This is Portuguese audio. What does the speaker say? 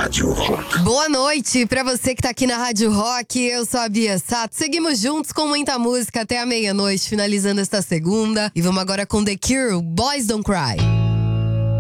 Rádio Rock. Boa noite pra você que tá aqui na Rádio Rock. Eu sou a Bia Sato. Seguimos juntos com muita música até a meia-noite, finalizando esta segunda. E vamos agora com The Cure, Boys Don't Cry.